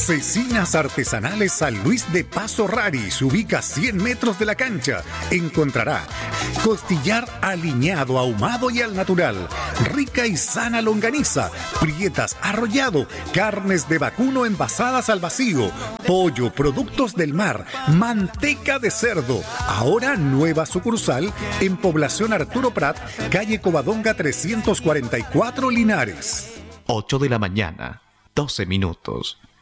Cecinas Artesanales San Luis de Paso Raris, ubica 100 metros de la cancha. Encontrará costillar aliñado, ahumado y al natural, rica y sana longaniza, prietas arrollado, carnes de vacuno envasadas al vacío, pollo, productos del mar, manteca de cerdo. Ahora nueva sucursal en Población Arturo Prat, calle Covadonga 344 Linares. 8 de la mañana, 12 minutos.